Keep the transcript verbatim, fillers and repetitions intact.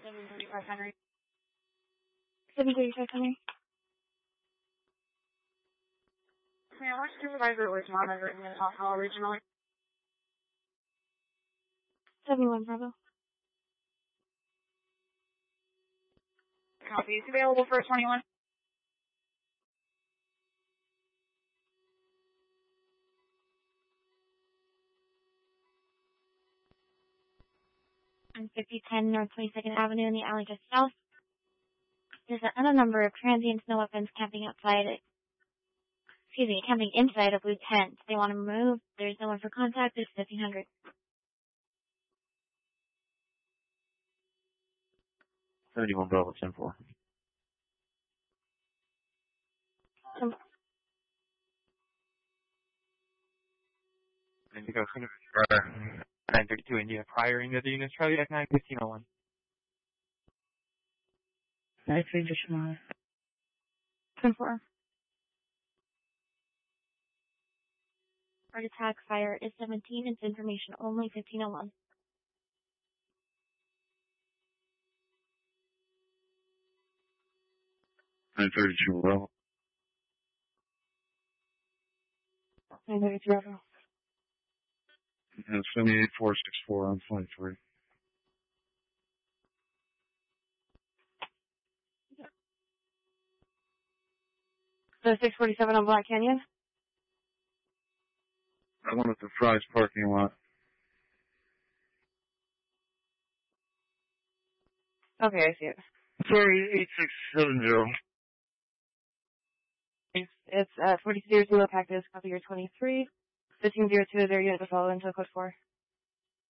seven thirty-five Henry. seven thirty-five Henry. Yeah, our supervisor was monitoring the alcohol originally. seventy-one Bravo. Copy. Is available for twenty-one. On fifty ten North twenty-second Avenue in the alley just south. There's a, a number of transients, no weapons, camping outside. Excuse me, camping inside a blue tent. They want to move. There's no one for contact. It's fifteen hundred. seventy-one Bravo, ten four. Um, Indigo Cinema, nine thirty-two India, prior into the unit, Charlie at nine fifteen oh one. nine three Vishnu. ten four. Heart attack, fire is seventeen. It's information only, fifteen oh one. nine thirty-two Bravo. nine thirty-two Bravo. And seventy-eight four sixty-four on twenty-three. The six forty-seven on Black Canyon? I went at the Fry's parking lot. Okay, I see it. Sorry, eight six seven zero. It's, it's uh, forty-two zero zero Cactus, copy your twenty-three. fifteen zero two is their unit to follow until code four.